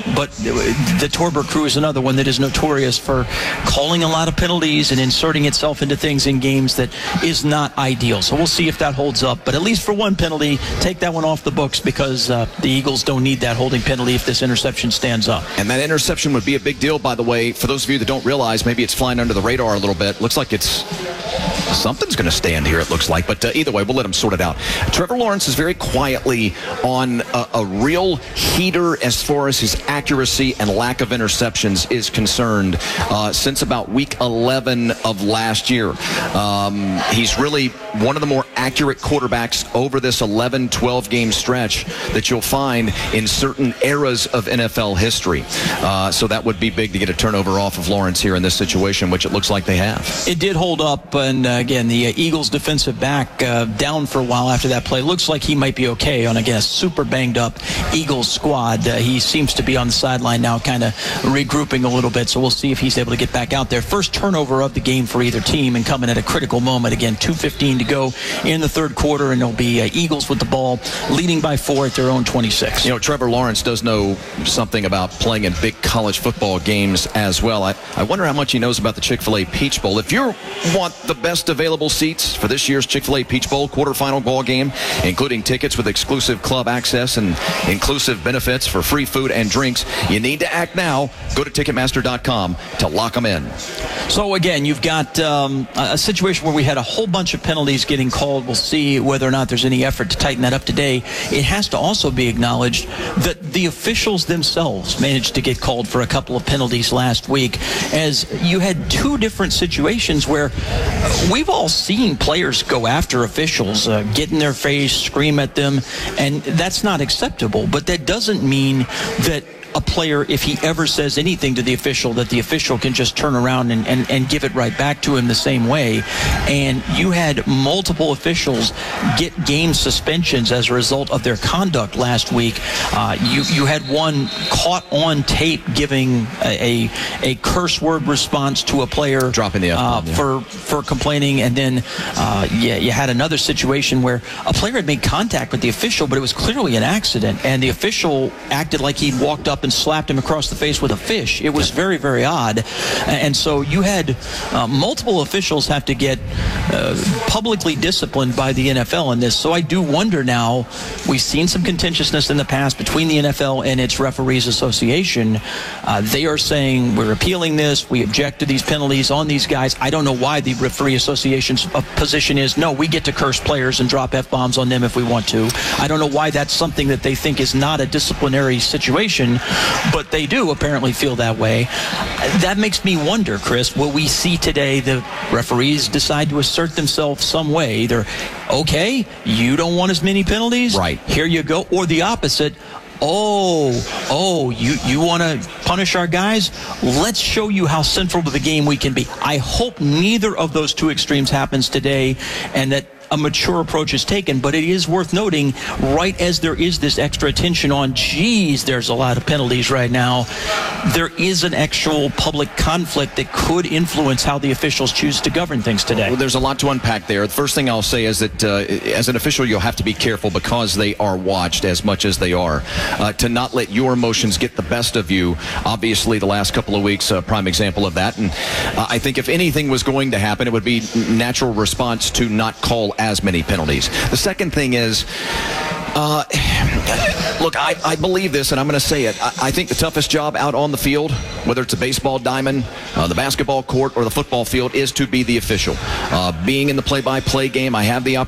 the Torbert crew is another one that is notorious for calling a lot of penalties and inserting itself into things in games that is not ideal. So we'll see if that holds up. But at least for one penalty, take that one off the books because the Eagles don't need that holding penalty if this interception stands up. And that interception would be a big deal, by the way. For those of you that don't realize, maybe it's flying under the radar a little bit. Looks like it's something's going to stand here, it looks like. But either way, we'll let him sort it out. Trevor Lawrence is very quietly on a real heater as far as his accuracy and lack of interceptions is concerned since about week 11 of last year. He's really one of the more accurate quarterbacks over this 11-12 game stretch that you'll find in certain eras of NFL history. So that would be big to get a turnover off of Lawrence here in this situation, which it looks like they have. It did hold up, and again, the Eagles defensive back down for a while after that play. Looks like he might be okay on, again, a super banged up Eagles squad. He seems to be on the sideline now, kind of regrouping a little bit, so we'll see if he's able to get back out there. First turnover of the game for either team and coming at a critical moment. Again, 2:15 to go in the third quarter, and it'll be Eagles with the ball, leading by 4 at their own 26. You know, Trevor Lawrence does know something about playing in big college football games as well. I wonder how much he knows about the Chick-fil-A Peach Bowl. If you want the best available seats for this year's Chick-fil-A Peach Bowl quarterfinal ball game, including tickets with exclusive club access and inclusive benefits for free food and drinks, you need to act now. Go to Ticketmaster.com to lock them in. So again, you've got a situation where we had a whole bunch of penalties getting called. We'll see whether or not there's any effort to tighten that up today. It has to also be acknowledged that the officials themselves managed to get called for a couple of penalties last week, as you had 2 different situations where we've all seen players go after officials, get in their face, scream at them, and that's not acceptable. But that doesn't mean that a player, if he ever says anything to the official, that the official can just turn around and give it right back to him the same way. And you had multiple officials get game suspensions as a result of their conduct last week. You had one caught on tape giving a curse word response to a player, dropping the F-bomb, for complaining, and then you had another situation where a player had made contact with the official, but it was clearly an accident, and the official acted like he'd walked up and slapped him across the face with a fish. It was very, very odd. And so you had multiple officials have to get publicly disciplined by the NFL in this. So I do wonder now, we've seen some contentiousness in the past between the NFL and its referees association. They are saying, we're appealing this, we object to these penalties on these guys. I don't know why the referee association's position is, no, we get to curse players and drop F-bombs on them if we want to. I don't know why that's something that they think is not a disciplinary situation, but they do apparently feel that way. That makes me wonder, Chris, will we see today the referees decide to assert themselves some way? Either, okay, you don't want as many penalties? Right. Here you go. Or the opposite. You want to punish our guys? Let's show you how central to the game we can be. I hope neither of those two extremes happens today and that a mature approach is taken, but it is worth noting, right as there is this extra attention on, geez, there's a lot of penalties right now, there is an actual public conflict that could influence how the officials choose to govern things today. Well, there's a lot to unpack there. The first thing I'll say is that as an official, you'll have to be careful because they are watched as much as they are, to not let your emotions get the best of you. Obviously, the last couple of weeks, a prime example of that. And I think if anything was going to happen, it would be natural response to not call as many penalties. The second thing is, look, I believe this, and I'm going to say it. I think the toughest job out on the field, whether it's a baseball diamond, the basketball court, or the football field, is to be the official. Being in the play-by-play game, I have the opportunity